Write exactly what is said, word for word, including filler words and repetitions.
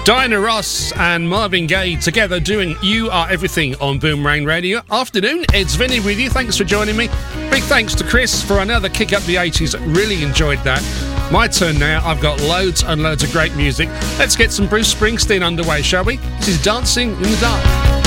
Diana Ross and Marvin Gaye together doing You Are Everything on Boomerang Radio. Afternoon, Ed's Vinny with you. Thanks for joining me. Big thanks to Chris for another kick up the eighties. Really enjoyed that. My turn now. I've got loads and loads of great music. Let's get some Bruce Springsteen underway, shall we? This is Dancing in the Dark.